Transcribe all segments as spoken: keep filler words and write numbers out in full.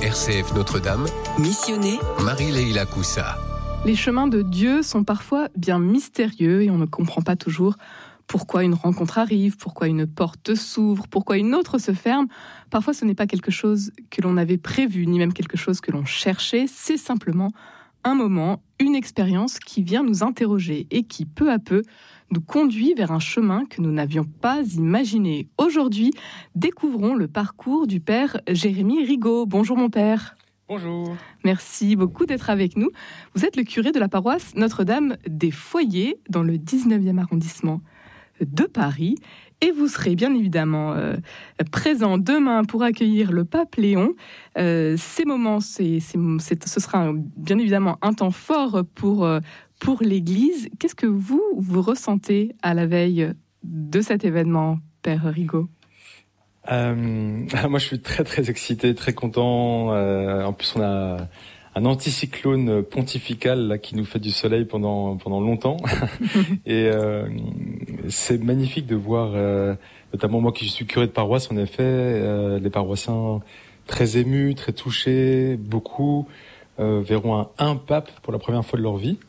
R C F Notre-Dame, missionné Marie-Leila Coussa. Les chemins de Dieu sont parfois bien mystérieux et on ne comprend pas toujours pourquoi une rencontre arrive, pourquoi une porte s'ouvre, pourquoi une autre se ferme. Parfois, ce n'est pas quelque chose que l'on avait prévu, ni même quelque chose que l'on cherchait. C'est simplement un moment, une expérience qui vient nous interroger et qui, peu à peu, nous conduit vers un chemin que nous n'avions pas imaginé. Aujourd'hui, découvrons le parcours du père Jérémy Rigaud. Bonjour mon père. Bonjour. Merci beaucoup d'être avec nous. Vous êtes le curé de la paroisse Notre-Dame des Foyers dans le dix-neuvième arrondissement de Paris. Et vous serez bien évidemment euh, présent demain pour accueillir le pape Léon. Euh, ces moments, c'est, c'est, c'est, ce sera un, bien évidemment un temps fort pour, euh, pour l'Église. Qu'est-ce que vous, vous ressentez à la veille de cet événement, Père Rigaud ? euh, Moi, je suis très très excité, très content. Euh, en plus, on a un anticyclone pontifical là qui nous fait du soleil pendant pendant longtemps. Et euh, c'est magnifique de voir, euh, notamment moi qui suis curé de paroisse, en effet, euh, les paroissiens très émus, très touchés, beaucoup euh, verront un, un pape pour la première fois de leur vie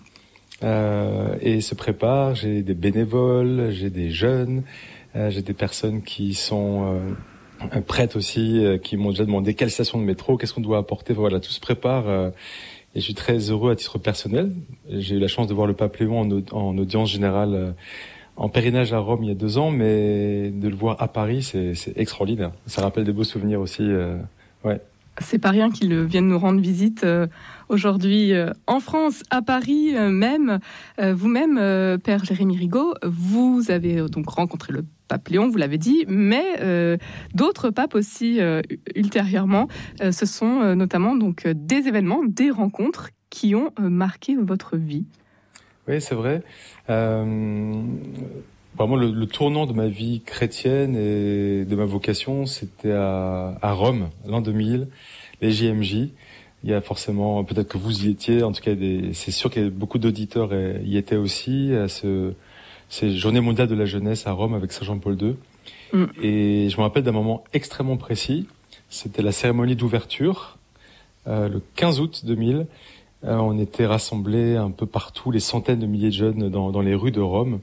euh, et se préparent. J'ai des bénévoles, j'ai des jeunes, euh, j'ai des personnes qui sont euh, prêtes aussi, euh, qui m'ont déjà demandé quelle station de métro, qu'est-ce qu'on doit apporter. Voilà, tout se prépare. Euh, et je suis très heureux à titre personnel. J'ai eu la chance de voir le pape Léon en, au- en audience générale, euh, en pèlerinage à Rome il y a deux ans, mais de le voir à Paris, c'est, c'est extraordinaire. Ça rappelle des beaux souvenirs aussi. Euh, ouais. C'est pas rien qu'ils viennent nous rendre visite euh, aujourd'hui euh, en France, à Paris euh, même. Euh, vous-même, euh, Père Jérémy Rigaud, vous avez euh, donc rencontré le pape Léon, vous l'avez dit, mais euh, d'autres papes aussi euh, ultérieurement. Euh, ce sont euh, notamment donc euh, des événements, des rencontres qui ont euh, marqué votre vie. Oui, c'est vrai. Euh, vraiment, le, le tournant de ma vie chrétienne et de ma vocation, c'était à, à Rome, l'an deux mille, les J M J. Il y a forcément, peut-être que vous y étiez, en tout cas, des, c'est sûr qu'il y a beaucoup d'auditeurs euh, y étaient aussi, à ce, ces Journées mondiales de la jeunesse à Rome avec Saint Jean-Paul deux. Mm. Et je me rappelle d'un moment extrêmement précis. C'était la cérémonie d'ouverture, euh, le quinze août deux mille. Euh, on était rassemblés un peu partout, les centaines de milliers de jeunes dans, dans les rues de Rome.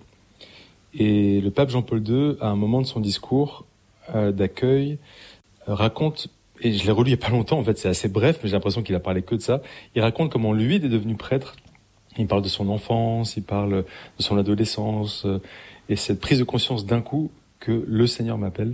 Et le pape Jean-Paul deux, à un moment de son discours euh, d'accueil, euh, raconte, et je l'ai relu il n'y a pas longtemps, en fait c'est assez bref, mais j'ai l'impression qu'il a parlé que de ça, il raconte comment lui est devenu prêtre. Il parle de son enfance, il parle de son adolescence, euh, et cette prise de conscience d'un coup que le Seigneur m'appelle.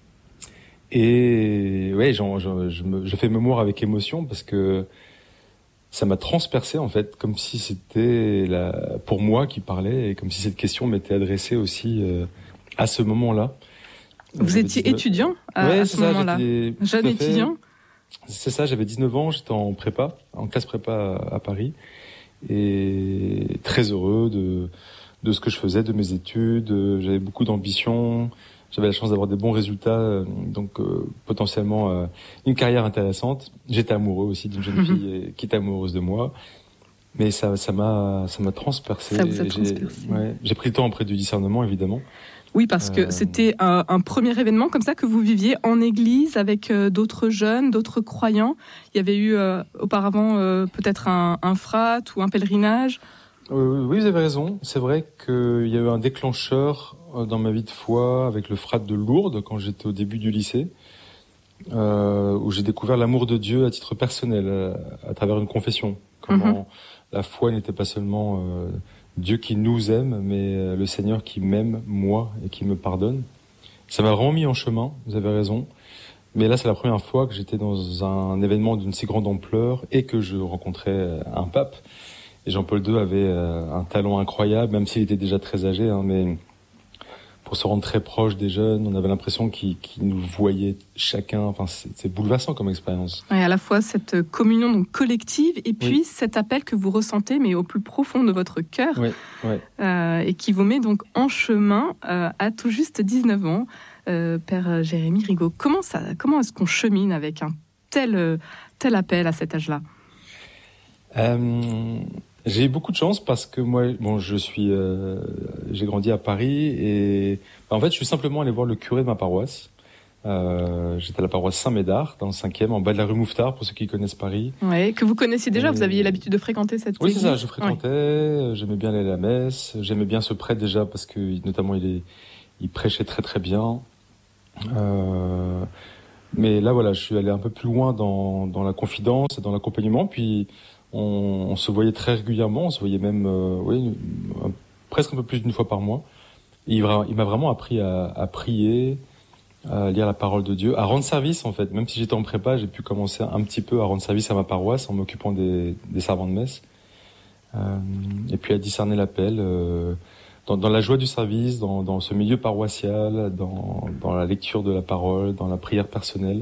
Et ouais, j'en, j'en, je, me, je fais mémoire avec émotion parce que ça m'a transpercé en fait, comme si c'était la, pour moi qui parlait et comme si cette question m'était adressée aussi euh, à ce moment-là. Vous j'avais étiez dix-neuf étudiant à, ouais, à c'est ce ça, moment-là, j'étais jeune tout à fait- étudiant. C'est ça, j'avais dix-neuf ans, j'étais en prépa, en classe prépa à, à Paris, et très heureux de de ce que je faisais, de mes études. J'avais beaucoup d'ambition. J'avais la chance d'avoir des bons résultats, donc euh, potentiellement euh, une carrière intéressante. J'étais amoureux aussi d'une jeune fille qui était amoureuse de moi, mais ça, ça m'a, ça m'a transpercé. Ça vous a J'ai- transpercé. Ouais, j'ai pris le temps auprès du discernement, évidemment. Oui, parce que Euh, c'était un, un premier événement comme ça que vous viviez en église avec euh, d'autres jeunes, d'autres croyants. Il y avait eu euh, auparavant euh, peut-être un, un frat ou un pèlerinage. Euh, oui, vous avez raison. C'est vrai qu'il y a eu un déclencheur euh, dans ma vie de foi avec le frat de Lourdes quand j'étais au début du lycée, euh, où j'ai découvert l'amour de Dieu à titre personnel, euh, à travers une confession. Comment la foi n'était pas seulement euh, Dieu qui nous aime, mais euh, le Seigneur qui m'aime, moi, et qui me pardonne. Ça m'a vraiment mis en chemin, vous avez raison. Mais là, c'est la première fois que j'étais dans un événement d'une si grande ampleur et que je rencontrais un pape. Et Jean-Paul deux avait euh, un talent incroyable, même s'il était déjà très âgé, hein, mais pour se rendre très proche des jeunes, on avait l'impression qu'il, qu'il nous voyait chacun. Enfin, c'est, c'est bouleversant comme expérience. Et à la fois cette communion donc collective et puis Oui. cet appel que vous ressentez, mais au plus profond de votre cœur, Oui, oui. euh, et qui vous met donc en chemin euh, à tout juste dix-neuf ans, euh, Père Jérémy Rigaud. Comment ça, comment est-ce qu'on chemine avec un tel, euh, tel appel à cet âge-là ? Euh, j'ai eu beaucoup de chance parce que moi, bon, je suis, euh, j'ai grandi à Paris et bah, en fait, je suis simplement allé voir le curé de ma paroisse Euh, j'étais à la paroisse Saint-Médard, dans le cinquième, en bas de la rue Mouffetard, pour ceux qui connaissent Paris. Ouais, que vous connaissiez déjà, Et... vous aviez l'habitude de fréquenter cette oui, église. Oui, c'est ça, je fréquentais, ouais. J'aimais bien aller à la messe, j'aimais bien ce prêtre déjà, parce que notamment il, est, il prêchait très très bien. Euh, mais là, voilà, je suis allé un peu plus loin dans, dans la confidence et dans l'accompagnement, puis on, on se voyait très régulièrement, on se voyait même euh, oui, un, presque un peu plus d'une fois par mois. Et il, il m'a vraiment appris à, à prier, à lire la parole de Dieu, à rendre service en fait. Même si j'étais en prépa, j'ai pu commencer un petit peu à rendre service à ma paroisse en m'occupant des, des servants de messe. Euh, et puis à discerner l'appel euh, dans, dans la joie du service, dans, dans ce milieu paroissial, dans, dans la lecture de la parole, dans la prière personnelle.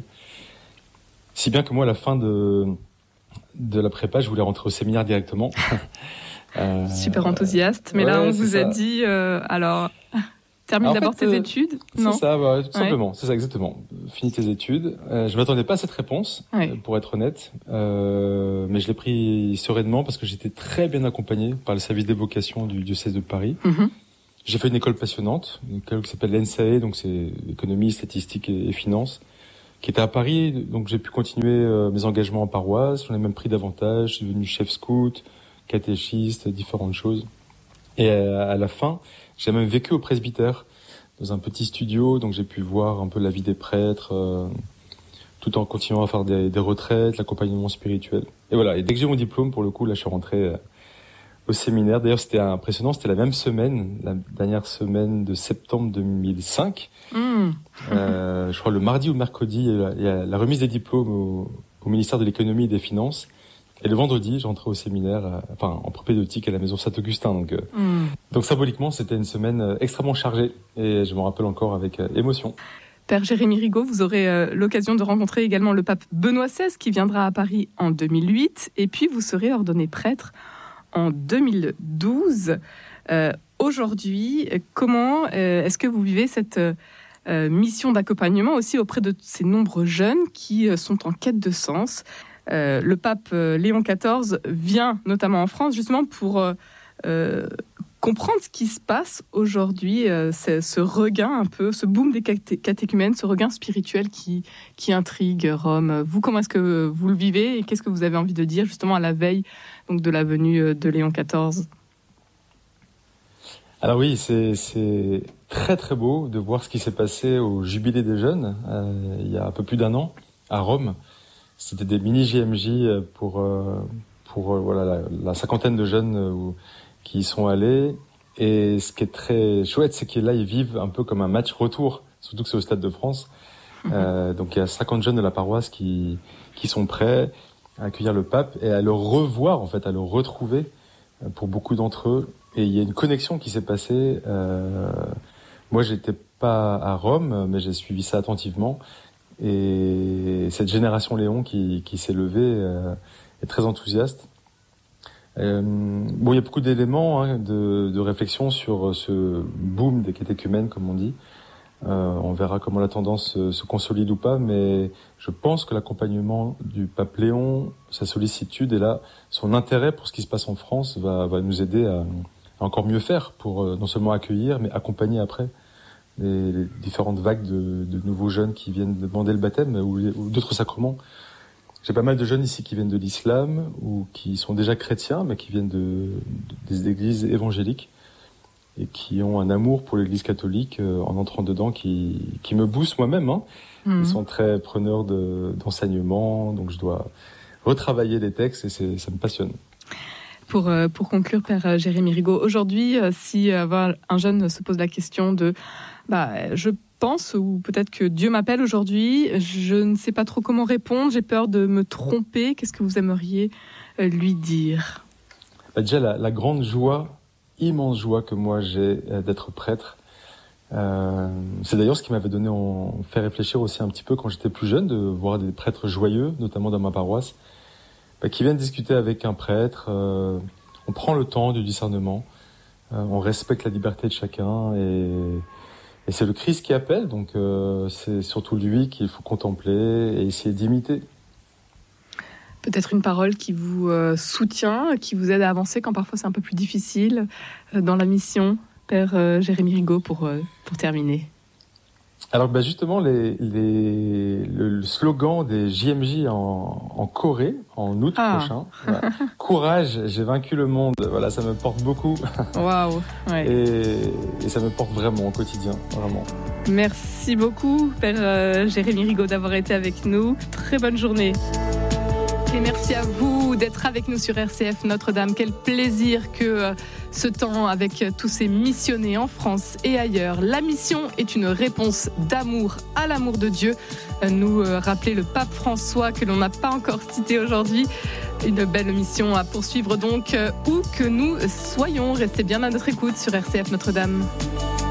Si bien que moi, à la fin de, de la prépa, je voulais rentrer au séminaire directement. euh, Super enthousiaste, mais ouais, là on vous a dit, euh, alors... Termine d'abord fait, tes euh, études, non? C'est ça, bah, tout ouais. simplement. C'est ça, exactement. Finis tes études. Euh, je m'attendais pas à cette réponse, ouais. euh, pour être honnête, euh, mais je l'ai pris sereinement parce que j'étais très bien accompagné par le service des vocations du diocèse de Paris. Mm-hmm. J'ai fait une école passionnante, une école qui s'appelle l'E N S A E, donc c'est économie, statistique et, et finance, qui était à Paris. Donc j'ai pu continuer euh, mes engagements en paroisse. J'en ai même pris davantage. Je suis devenu chef scout, catéchiste, différentes choses. Et à, à la fin, j'ai même vécu au presbytère, dans un petit studio, donc j'ai pu voir un peu la vie des prêtres, euh, tout en continuant à faire des, des retraites, l'accompagnement spirituel. Et voilà, et dès que j'ai mon diplôme, pour le coup, là, je suis rentré euh, au séminaire. D'ailleurs, c'était impressionnant, c'était la même semaine, la dernière semaine de septembre deux mille cinq. Mmh. Euh, je crois le mardi ou le mercredi, il y a, il y a la remise des diplômes au, au ministère de l'économie et des finances. Et le vendredi, j'entrais au séminaire, euh, enfin en propédeutique à la maison Saint-Augustin. Donc, euh, mm. donc symboliquement, c'était une semaine euh, extrêmement chargée. Et je me rappelle encore avec euh, émotion. Père Jérémy Rigaud, vous aurez euh, l'occasion de rencontrer également le pape Benoît seize qui viendra à Paris en deux mille huit. Et puis vous serez ordonné prêtre en deux mille douze. Euh, aujourd'hui, comment euh, est-ce que vous vivez cette euh, mission d'accompagnement aussi auprès de ces nombreux jeunes qui euh, sont en quête de sens ? Euh, le pape euh, Léon quatorze vient notamment en France justement pour euh, euh, comprendre ce qui se passe aujourd'hui, euh, ce regain un peu, ce boom des caté- catéchumènes, ce regain spirituel qui, qui intrigue Rome. Vous, comment est-ce que vous le vivez et qu'est-ce que vous avez envie de dire justement à la veille donc, de la venue de Léon quatorze ? Alors oui, c'est, c'est très très beau de voir ce qui s'est passé au Jubilé des jeunes, euh, il y a un peu plus d'un an, à Rome. C'était des mini-J M J pour, euh, pour euh, voilà, la, la cinquantaine de jeunes euh, qui y sont allés. Et ce qui est très chouette, c'est que là, ils vivent un peu comme un match retour, surtout que c'est au Stade de France. Mmh. Euh, donc il y a cinquante jeunes de la paroisse qui, qui sont prêts à accueillir le pape et à le revoir, en fait, à le retrouver pour beaucoup d'entre eux. Et il y a une connexion qui s'est passée. Euh, moi, j'étais pas à Rome, mais j'ai suivi ça attentivement. Et cette génération Léon qui, qui s'est levée euh, est très enthousiaste. Euh, bon, il y a beaucoup d'éléments hein, de, de réflexion sur ce boom des catéchumènes, comme on dit. Euh, on verra comment la tendance se, se consolide ou pas, mais je pense que l'accompagnement du pape Léon, sa sollicitude et là, son intérêt pour ce qui se passe en France va, va nous aider à, à encore mieux faire pour euh, non seulement accueillir, mais accompagner après. Les, les différentes vagues de, de nouveaux jeunes qui viennent demander le baptême ou, ou d'autres sacrements. J'ai pas mal de jeunes ici qui viennent de l'islam ou qui sont déjà chrétiens mais qui viennent de, de, des églises évangéliques et qui ont un amour pour l'église catholique euh, en entrant dedans qui, qui me booste moi-même. Hein. Mmh. Ils sont très preneurs de, d'enseignement, donc je dois retravailler les textes et c'est, ça me passionne. Pour, euh, pour conclure, Père Jérémy Rigaud, aujourd'hui, euh, si euh, un jeune se pose la question de bah, je pense, ou peut-être que Dieu m'appelle aujourd'hui, je ne sais pas trop comment répondre, j'ai peur de me tromper, qu'est-ce que vous aimeriez euh, lui dire ? Bah déjà, la, la grande joie, immense joie que moi j'ai euh, d'être prêtre, euh, c'est d'ailleurs ce qui m'avait donné en fait réfléchir aussi un petit peu quand j'étais plus jeune, de voir des prêtres joyeux, notamment dans ma paroisse, bah, qui viennent discuter avec un prêtre, euh, on prend le temps du discernement, euh, on respecte la liberté de chacun et... Et c'est le Christ qui appelle, donc euh, c'est surtout lui qu'il faut contempler et essayer d'imiter. Peut-être une parole qui vous euh, soutient, qui vous aide à avancer quand parfois c'est un peu plus difficile euh, dans la mission, Père euh, Jérémy Rigaud, pour, euh, pour terminer. Alors bah justement, les, les, le, le slogan des J M J en, en Corée, en août Ah. prochain, voilà. Courage, j'ai vaincu le monde, voilà, ça me porte beaucoup. Waouh. Ouais. Et, et ça me porte vraiment au quotidien, vraiment. Merci beaucoup, Père euh, Jérémy Rigaud, d'avoir été avec nous. Très bonne journée. Et merci à vous d'être avec nous sur R C F Notre-Dame. Quel plaisir que euh, ce temps avec euh, tous ces missionnés en France et ailleurs. La mission est une réponse d'amour à l'amour de Dieu. Euh, nous euh, rappelait le pape François, que l'on n'a pas encore cité aujourd'hui. Une belle mission à poursuivre donc, euh, où que nous soyons. Restez bien à notre écoute sur R C F Notre-Dame.